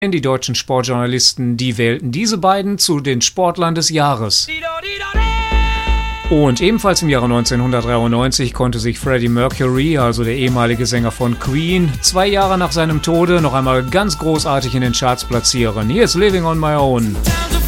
Die deutschen Sportjournalisten, die wählten diese beiden zu den Sportlern des Jahres. Und ebenfalls im Jahre 1993 konnte sich Freddie Mercury, also der ehemalige Sänger von Queen, 2 Jahre nach seinem Tode noch einmal ganz großartig in den Charts platzieren. Hier ist Living on My Own.